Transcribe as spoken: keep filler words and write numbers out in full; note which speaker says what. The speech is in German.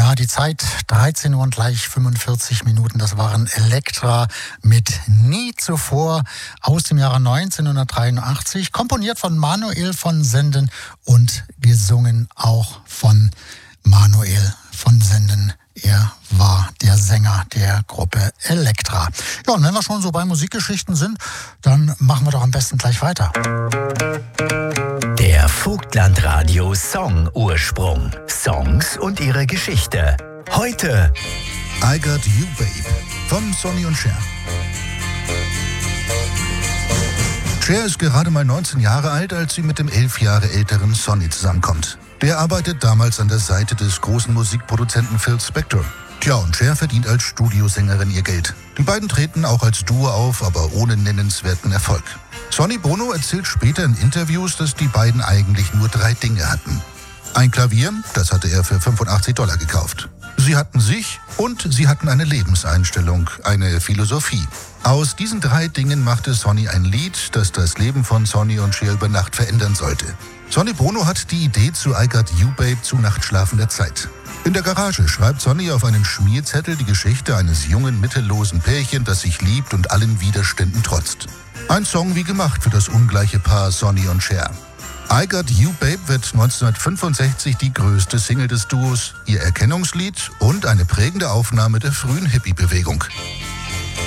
Speaker 1: Ja, die Zeit dreizehn Uhr und gleich fünfundvierzig Minuten. Das waren Elektra mit Nie zuvor aus dem Jahre neunzehnhundertdreiundachtzig. Komponiert von Manuel von Senden und gesungen auch von Manuel von Senden. Er war der Sänger der Gruppe Elektra. Ja, und wenn wir schon so bei Musikgeschichten sind, dann machen wir doch am besten gleich weiter.
Speaker 2: Der Vogtlandradio Song Ursprung. Songs und ihre Geschichte. Heute
Speaker 3: I Got You Babe von Sonny und Cher. Cher ist gerade mal neunzehn Jahre alt, als sie mit dem elf Jahre älteren Sonny zusammenkommt. Der arbeitet damals an der Seite des großen Musikproduzenten Phil Spector. Tja, und Cher verdient als Studiosängerin ihr Geld. Die beiden treten auch als Duo auf, aber ohne nennenswerten Erfolg. Sonny Bono erzählt später in Interviews, dass die beiden eigentlich nur drei Dinge hatten. Ein Klavier, das hatte er für fünfundachtzig Dollar gekauft. Sie hatten sich und sie hatten eine Lebenseinstellung, eine Philosophie. Aus diesen drei Dingen machte Sonny ein Lied, das das Leben von Sonny und Cher über Nacht verändern sollte. Sonny Bono hat die Idee zu I Got You Babe zu nachtschlafender Zeit. In der Garage schreibt Sonny auf einen Schmierzettel die Geschichte eines jungen, mittellosen Pärchen, das sich liebt und allen Widerständen trotzt. Ein Song wie gemacht für das ungleiche Paar Sonny und Cher. I Got You Babe wird neunzehnhundertfünfundsechzig die größte Single des Duos, ihr Erkennungslied und eine prägende Aufnahme der frühen Hippie-Bewegung.